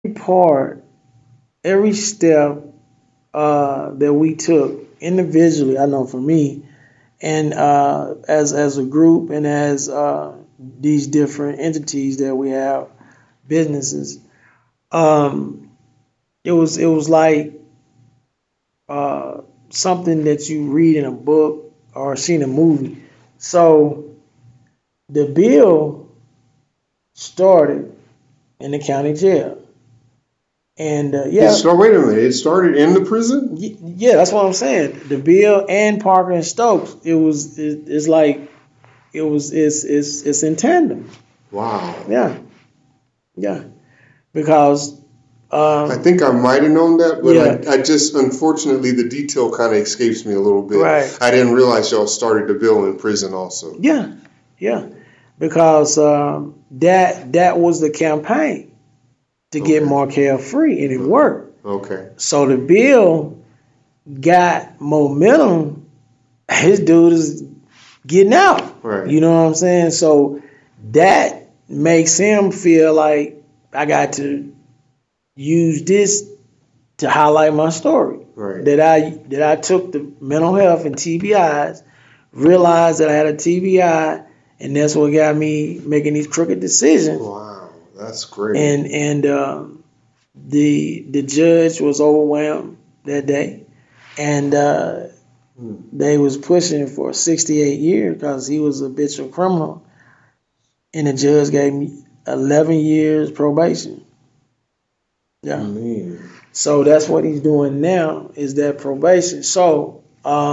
part, every step that we took individually, I know for me, and as a group and as these different entities that we have, businesses, um, it was like uh, something that you read in a book or see in a movie. So the bill started in the county jail, and yeah, Wait a minute. It started in the prison. yeah, that's what I'm saying. The bill and Parker and Stokes, it's like it's in tandem. Wow. Yeah, yeah, because I um, think I might have known that, but yeah, I just, unfortunately, the detail kind of escapes me a little bit. right, I didn't realize y'all started the bill in prison also. yeah, yeah, because that was the campaign to get Okay. Markel free, and it Okay. worked. Okay. So the bill got momentum. His dude is getting out. Right. You know what I'm saying? So that makes him feel like I got to use this to highlight my story. Right. That I took the mental health and TBIs, realized that I had a TBI, and that's what got me making these crooked decisions. Wow. That's great. And the judge was overwhelmed that day, and Hmm. they was pushing for 68 years because he was a habitual criminal, and the judge gave me 11 years probation. Yeah. Man. So that's what he's doing now is that probation. So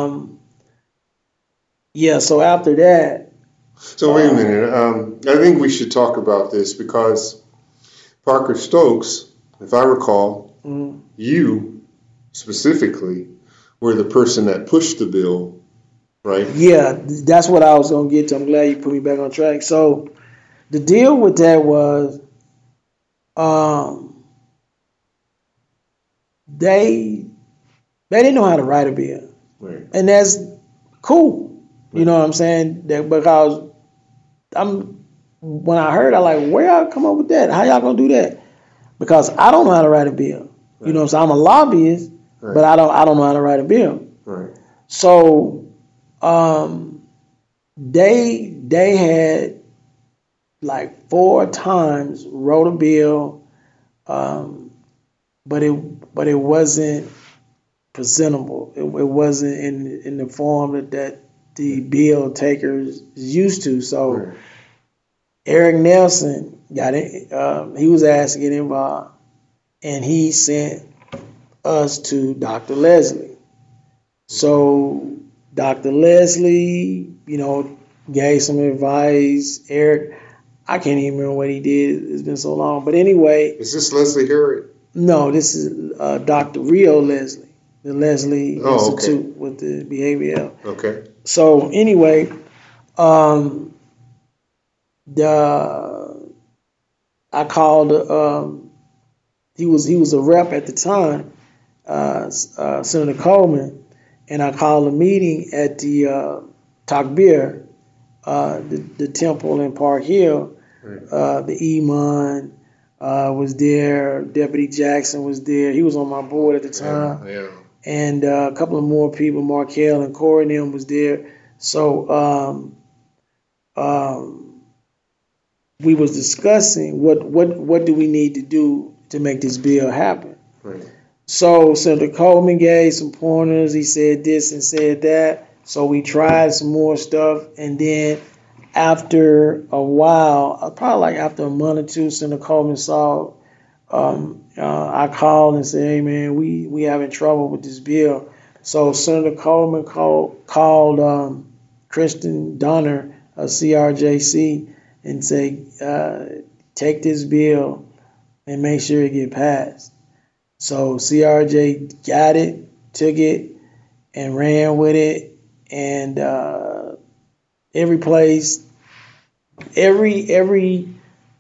yeah. So after that, So wait a uh, minute. I think we should talk about this because Parker Stokes, if I recall, mm, you specifically were the person that pushed the bill, right? yeah, that's what I was gonna get to. I'm glad you put me back on track. So the deal with that was um, they they didn't know how to write a bill, Right. and that's cool. You Right. know what I'm saying? That because I'm when I heard, I like, where y'all come up with that? How y'all gonna do that? Because I don't know how to write a bill. You know what I'm Right. saying? I'm a lobbyist, but Right. I don't know how to write a bill. Right. So um, they had like four times wrote a bill, um, but it wasn't presentable. It wasn't in the form that the bill takers is used to. So Right. Eric Nelson got it. He was asked to get involved, and he sent us to Dr. Leslie. Okay. So Dr. Leslie, gave some advice. Eric, I can't even remember what he did. It's been so long. But anyway, Is this Leslie Harriet? no, this is Dr. Rio Leslie, the Leslie Oh, okay. Institute with the behavioral. Okay. So anyway, um, the I called. He was a rep at the time, Senator Coleman, and I called a meeting at the Takbir, the temple in Park Hill. Right. The Iman was there. Deputy Jackson was there. He was on my board at the Yeah. time, Yeah. and a couple of more people. Markel and Corey and them was there. So um, we was discussing what do we need to do to make this bill happen. Right. So Senator Coleman gave some pointers. He said this and said that. So we tried some more stuff, and then after a while, probably like after a month or two, Senator Coleman saw. I called and said, "Hey man, we having trouble with this bill." So Senator Coleman called Kristen Donner of CRJC and say, "Take this bill and make sure it get passed." So CRJ got it, took it, and ran with it, and every place, every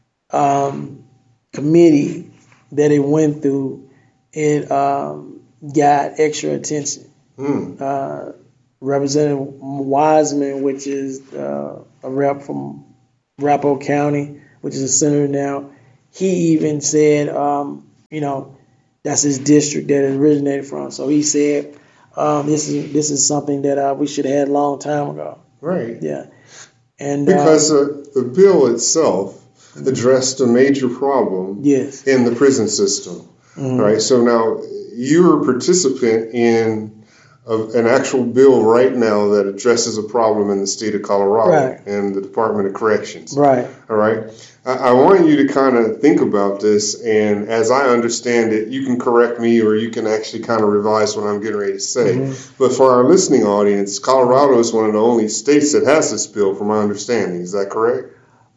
committee that it went through, it got extra attention. Hmm. Representative Wiseman, which is a rep from Rapo County, which is a senator now, he even said You know, that's his district that it originated from. So he said, this is something that we should have had a long time ago. Right. Yeah. And because the bill itself addressed a major problem yes. in the prison system. Right. So now you're a participant in an actual bill right now that addresses a problem in the state of Colorado and the Department of Corrections. Right. All right. I want you to kind of think about this, and as I understand it, you can correct me or you can actually kind of revise what I'm getting ready to say. But for our listening audience, Colorado is one of the only states that has this bill, from my understanding. Is that correct?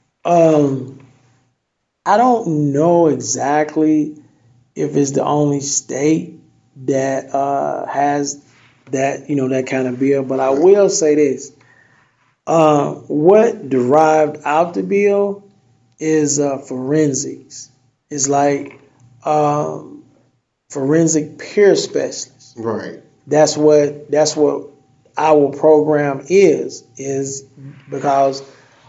I don't know exactly if it's the only state that has that, that kind of bill, but I will say this. What derived out the bill is forensics. It's like forensic peer specialist. Right. That's what our program is because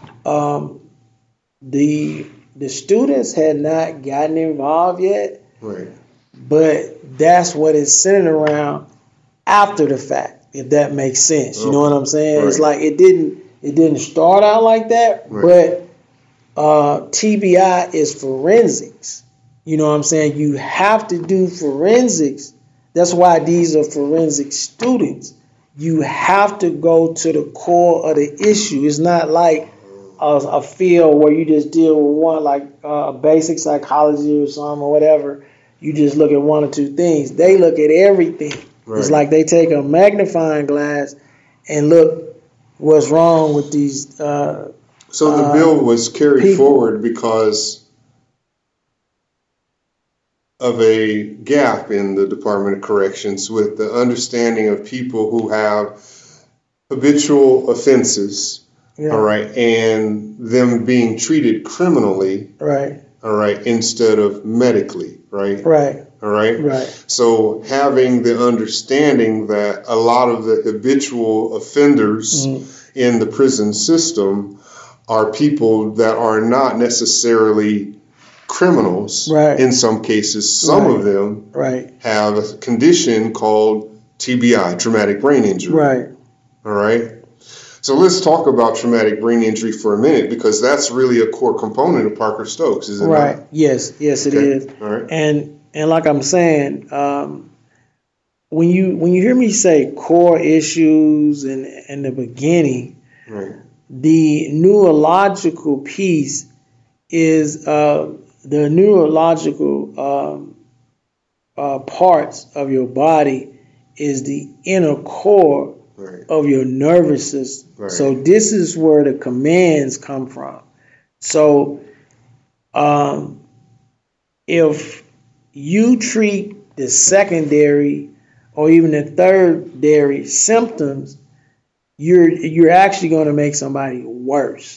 the students had not gotten involved yet. Right. But that's what it's centered around after the fact, if that makes sense. You know what I'm saying? Right. It's like it didn't start out like that, but TBI is forensics. You know what I'm saying? You have to do forensics. That's why these are forensic students. You have to go to the core of the issue. It's not like a field where you just deal with one, like basic psychology or something or whatever. You just look at one or two things. They look at everything. Right. It's like they take a magnifying glass and look what's wrong with these. So the bill was carried forward because of a gap in the Department of Corrections with the understanding of people who have habitual offenses, all right, and them being treated criminally, right, all right, instead of medically, right, right, all right, right. So having the understanding that a lot of the habitual offenders in the prison system are people that are not necessarily criminals. Right. In some cases, some of them have a condition called TBI, traumatic brain injury. Right. All right. So let's talk about traumatic brain injury for a minute, because that's really a core component of Parker Stokes, is it right. not? Yes, it is. All right. And like I'm saying, when you hear me say core issues in the beginning, right, the neurological piece is the neurological parts of your body is the inner core of your nervous system. Right. So this is where the commands come from. So if you treat the secondary or even the thirdary symptoms, you're actually going to make somebody worse.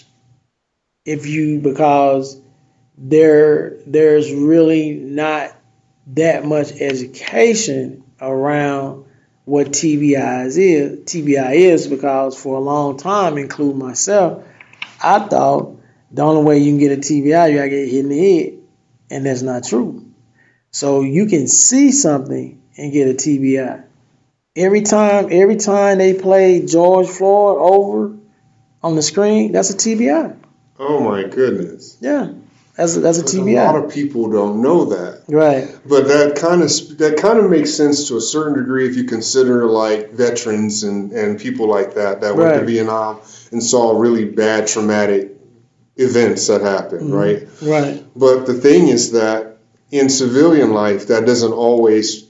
Because there's really not that much education around what TBI is, because for a long time, including myself, I thought the only way you can get a TBI, you gotta get hit in the head, and that's not true. So you can see something and get a TBI. Every time they play George Floyd over on the screen, that's a TBI. Oh my goodness. Yeah. That's a TBI. A lot of people don't know that. Right. But that kind of makes sense to a certain degree if you consider like veterans and people like that went to Vietnam and saw really bad traumatic events that happened, right? Right. But the thing is that in civilian life, that doesn't always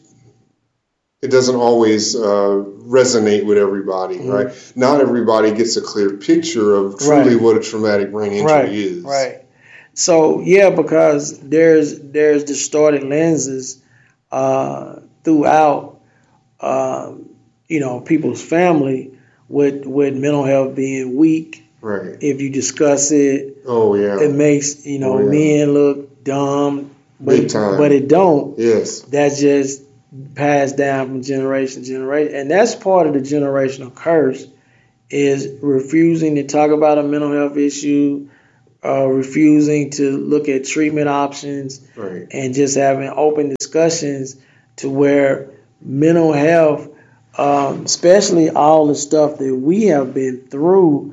resonate with everybody, right? Not everybody gets a clear picture of truly what a traumatic brain injury is. Right. So because there's distorted lenses throughout, people's family with mental health being weak. Right. If you discuss it, it makes men look dumb, Big time. But it don't. Yes. That's just passed down from generation to generation, and that's part of the generational curse, is refusing to talk about a mental health issue, refusing to look at treatment options, Right. and just having open discussions to where mental health, especially all the stuff that we have been through,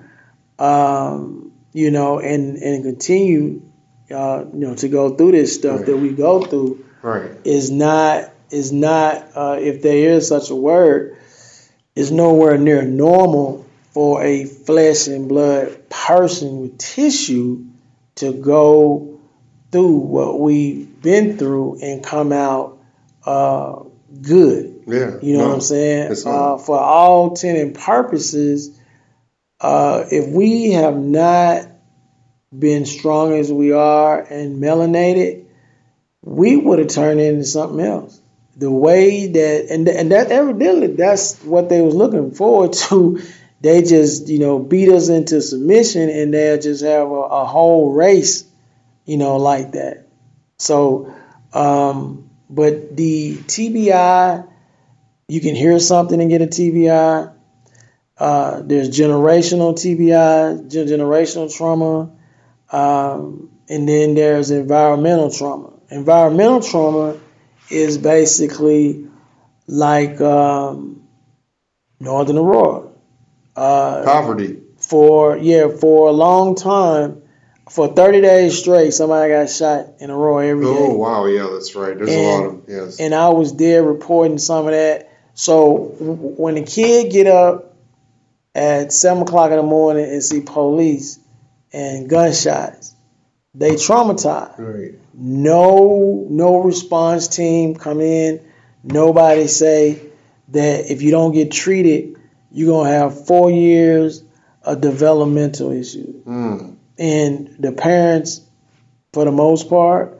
and continue, to go through this stuff Right. that we go through Right. is not if there is such a word, is nowhere near normal for a flesh and blood person with tissue to go through what we've been through and come out good. Yeah. You know No, what I'm saying? it's not. For all intent and purposes, if we have not been strong as we are and melanated, we would have turned into something else. The way that and that evidently that's what they was looking forward to. They just beat us into submission, and they'll just have a whole race, like that. So, but the TBI, you can hear something and get a TBI. There's generational TBI, generational trauma, and then there's environmental trauma. Environmental trauma is basically like Northern Aurora. Poverty. For a long time, for 30 days straight, somebody got shot in Aurora every day. Oh, wow. Yeah, that's right. There's a lot of, yes. And I was there reporting some of that. So when the kid get up at 7 o'clock in the morning and see police and gunshots, they traumatized. Right. No response team come in. Nobody say that if you don't get treated, you're going to have 4 years of developmental issues. Mm. And the parents, for the most part,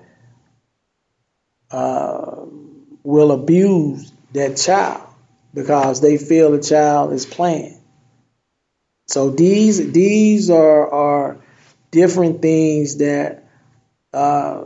will abuse that child because they feel the child is playing. So these are different things that I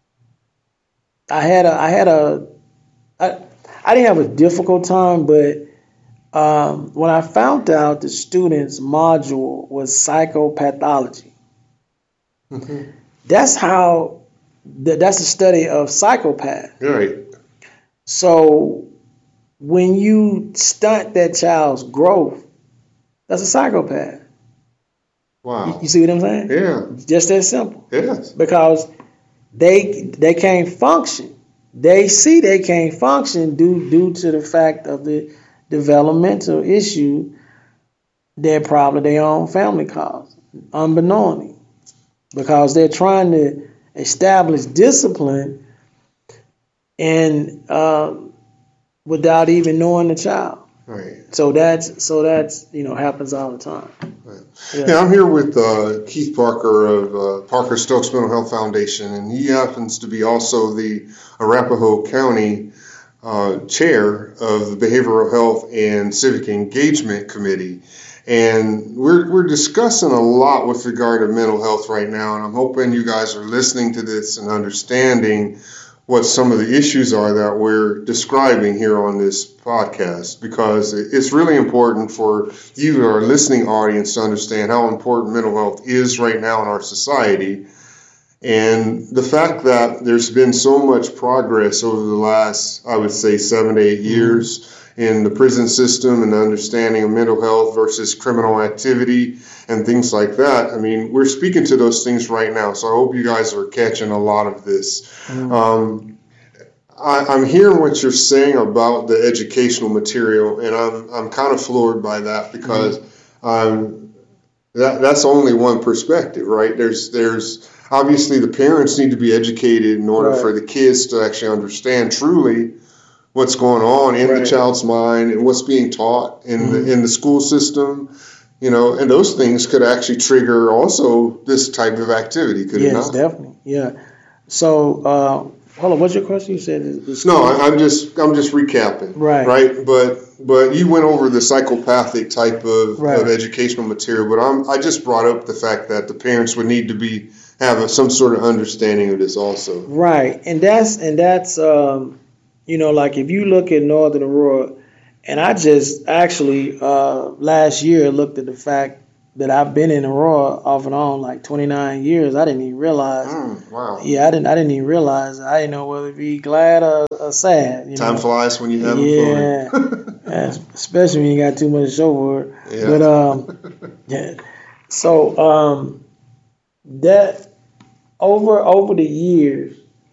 didn't have a difficult time, but when I found out the students' module was psychopathology, Mm-hmm. that's a study of psychopath. Right. So when you stunt that child's growth, that's a psychopath. Wow. You see what I'm saying? Yeah. Just that simple. Yes. Because they can't function. They see they can't function due to the fact of the developmental issue that probably their own family caused, unbeknownst, because they're trying to establish discipline and without even knowing the child. Right. So that's happens all the time. Right. Yeah. Yeah, I'm here with Keith Parker of Parker Stokes Mental Health Foundation, and he happens to be also the Arapahoe County chair of the Behavioral Health and Civic Engagement Committee. And we're discussing a lot with regard to mental health right now, and I'm hoping you guys are listening to this and understanding what some of the issues are that we're describing here on this podcast, because it's really important for you, our listening audience, to understand how important mental health is right now in our society. And the fact that there's been so much progress over the last, I would say, 7 to 8 years in the prison system and the understanding of mental health versus criminal activity and things like that. I mean, we're speaking to those things right now, so I hope you guys are catching a lot of this. I'm hearing what you're saying about the educational material, and I'm kind of floored by that, because that's only one perspective, right? There's obviously the parents need to be educated in order for the kids to actually understand truly what's going on in the child's mind and what's being taught in the school system, and those things could actually trigger also this type of activity, could it not? Yes, definitely. Yeah. So, hold on. What's your question? You said no. I'm just recapping. Right. But you went over the psychopathic type of educational material. But I just brought up the fact that the parents would need to have some sort of understanding of this also. Right, and that's like if you look at Northern Aurora, and I just actually last year looked at the fact that I've been in Aurora off and on like 29 years, I didn't even realize. Wow. Yeah, I didn't even realize. I didn't know whether to be glad or sad. Time flies when you have fun. Yeah, especially when you got too much to show for it. Yeah. But yeah. So that over the years,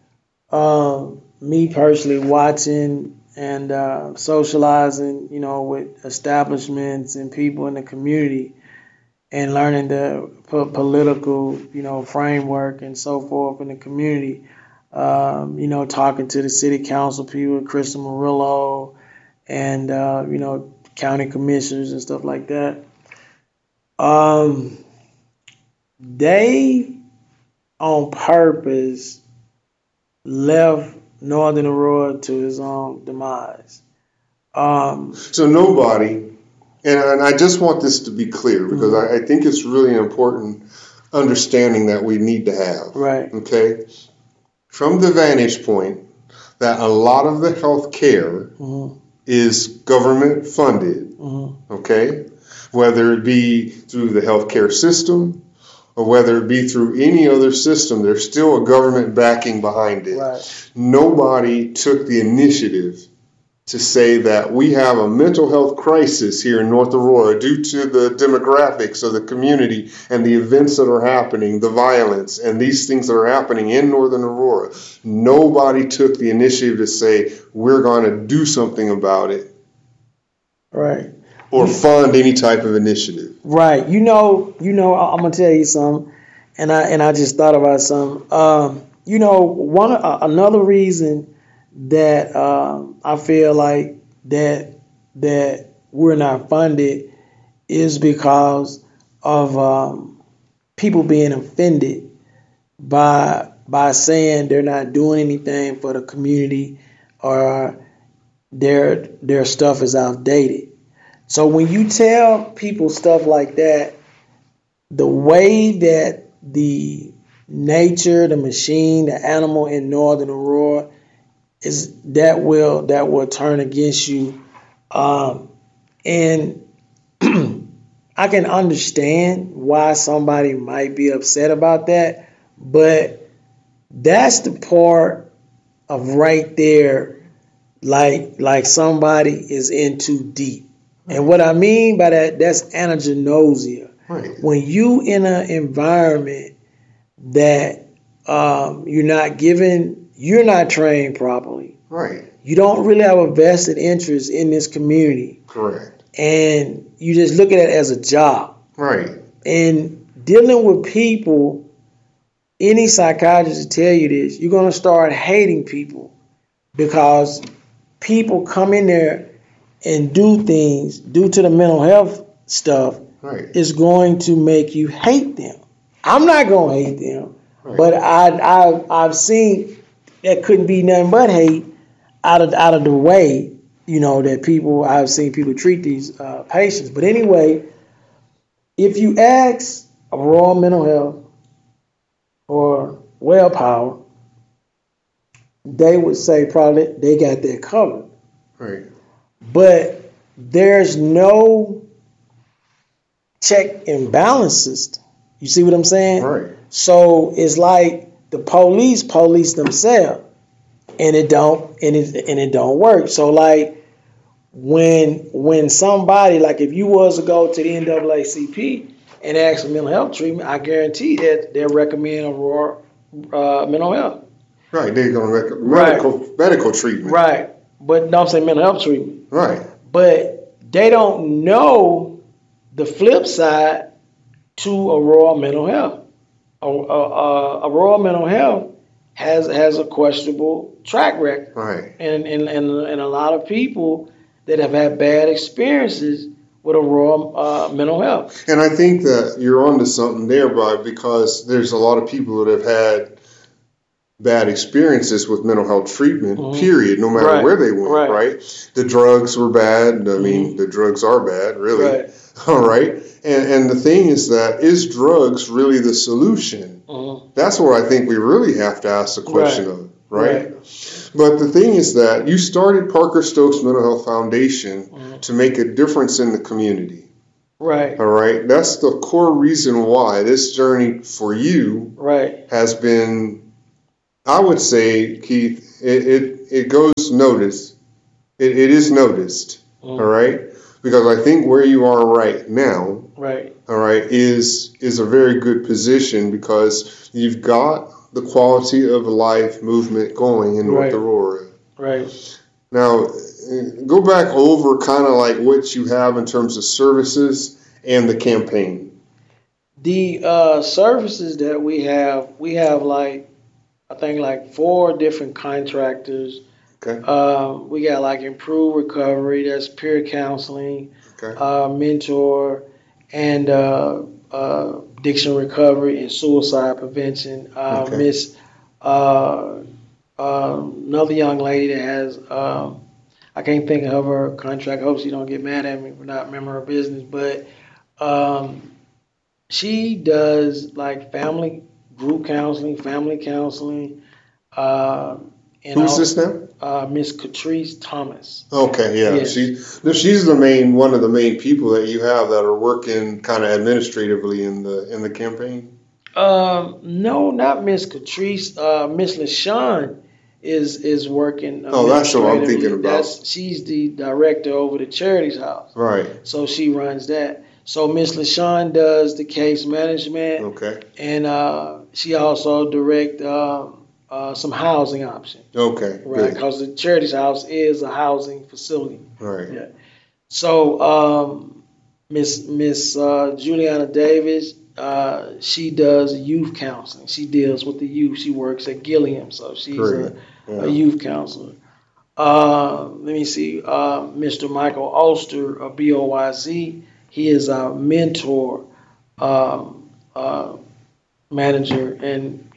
me personally watching and socializing, with establishments and people in the community, and learning the political, framework and so forth in the community. Talking to the city council people, Krista Murillo, and county commissioners and stuff like that. They on purpose left Northern Aurora to his own demise. So nobody, and I just want this to be clear because I think it's really an important understanding that we need to have. Right. Okay. From the vantage point that a lot of the health care is government funded, okay, whether it be through the healthcare system or whether it be through any other system, there's still a government backing behind it. Right. Nobody took the initiative to say that we have a mental health crisis here in North Aurora due to the demographics of the community and the events that are happening, the violence and these things that are happening in Northern Aurora. Nobody took the initiative to say we're going to do something about it. Right. Or fund any type of initiative. Right. I'm gonna tell you something, and I just thought about something. Another reason that I feel like that we're not funded is because of people being offended by saying they're not doing anything for the community or their stuff is outdated. So when you tell people stuff like that, the way that the nature, the machine, the animal in Northern Aurora is that will turn against you. And I can understand why somebody might be upset about that, but that's the part of right there, like somebody is in too deep. And what I mean by that, that's anagnosia. Right. When you in an environment that you're not trained properly. Right. You don't really have a vested interest in this community. Correct. And you just look at it as a job. Right. And dealing with people, any psychiatrist will tell you this, you're going to start hating people because people come in there and do things due to the mental health stuff. Right. Is going to make you hate them. I'm not going to hate them, right. But I've seen that couldn't be nothing but hate out of the way, that I've seen people treat these patients. But anyway, if you ask Aurora Mental Health or WellPower, they would say probably they got that covered. Right. But there's no check and balance system. You see what I'm saying? Right. So it's like the police themselves, and it don't work. So like when somebody, like if you was to go to the NAACP and ask for mental health treatment, I guarantee that they'll recommend Aurora mental health. Right. They're going to recommend medical treatment. Right. But don't say mental health treatment. Right. But they don't know the flip side to Aurora Mental Health. Aurora Mental Health has a questionable track record. Right. And a lot of people that have had bad experiences with Aurora Mental Health. And I think that you're onto something there, Bob, because there's a lot of people that have had bad experiences with mental health treatment, period, no matter where they went, right? The drugs were bad. I mean, the drugs are bad, really. Right. All right. And the thing is that, is drugs really the solution? That's what I think we really have to ask the question of, right? But the thing is that you started Parker Stokes Mental Health Foundation to make a difference in the community. Right. All right. That's the core reason why this journey for you Right. has been, I would say, Keith, it goes noticed. It is noticed. All right. Because I think where you are right now, Right. all right, is a very good position because you've got the quality of life movement going in North Right. Aurora. Right. Now, go back over kind of like what you have in terms of services and the campaign. The services that we have like I think like 4 different contractors. Okay. We got like Improve Recovery, that's peer counseling, Okay. mentor, and addiction recovery and suicide prevention. Okay. Miss another young lady that has I can't think of her contract. I hope she don't get mad at me for not remembering her business, but um, she does like family group counseling, family counseling, uh, and Who's this now? Miss Catrice Thomas. Okay, yeah, Yes. she's one of the main people that you have that are working kind of administratively in the campaign. No, not Miss Catrice. Miss LaShawn is working Oh, that's what I'm thinking administratively. about. She's the director over the Charities House, Right. so she runs that. So Miss LaShawn does the case management, Okay. and she also direct some housing options, Okay. right? Good. Because the Charities House is a housing facility. Right. Yeah. So Miss Juliana Davis, she does youth counseling. She deals with the youth. She works at Gilliam, so she's Great. a Yeah. youth counselor. Let me see, Mr. Michael Ulster of BOYZ. He is our mentor, manager, and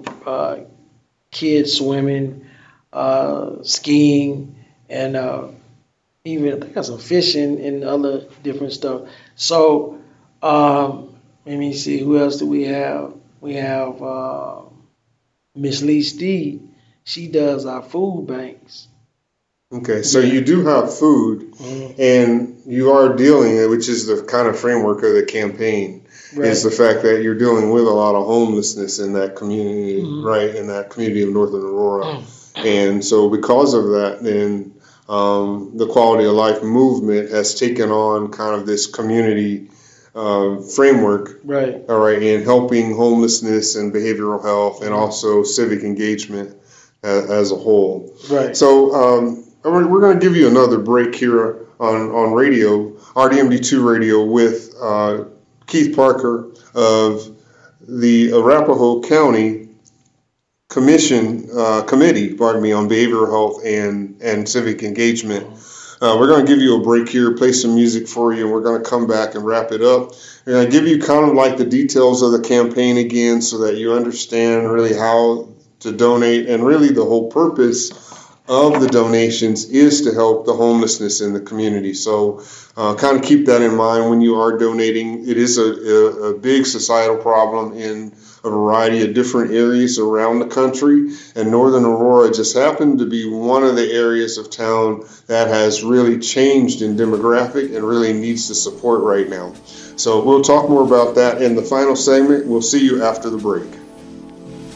kids swimming, skiing, and even I think got some fishing and other different stuff. So let me see, who else do we have? We have Miss Lee Steed. She does our food banks. Okay, so you do have food, and you are dealing, which is the kind of framework of the campaign, is the fact that you're dealing with a lot of homelessness in that community, right, in that community of Northern Aurora. And so because of that, then the quality of life movement has taken on kind of this community framework, Right. all right, in helping homelessness and behavioral health and also civic engagement as a whole. Right. So we're going to give you another break here on radio, RDMD2 radio, with Keith Parker of the Arapahoe County committee, on behavioral health and civic engagement. We're going to give you a break here, play some music for you, and we're going to come back and wrap it up. We're going to give you kind of like the details of the campaign again so that you understand really how to donate, and really the whole purpose of the donations is to help the homelessness in the community. So kind of keep that in mind when you are donating. It is a big societal problem in a variety of different areas around the country, and Northern Aurora just happened to be one of the areas of town that has really changed in demographic and really needs the support right now. So we'll talk more about that in the final segment. We'll see you after the break.